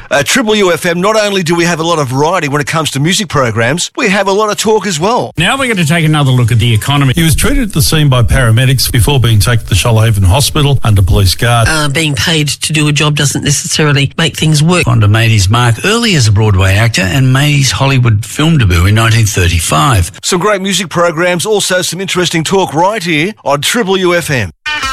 Triple UFM, not only do we have a lot of variety when it comes to music programs, we have a lot of talk as well. Now we're going to take another look at the economy. He was treated at the scene by paramedics before being taken to Shoalhaven Hospital under police guard. Being paid to do a job doesn't necessarily make things work. Fonda made his mark early as a Broadway actor and made his Hollywood film debut in 1935. Some great music programs, also some interesting talk right here on Triple UFM.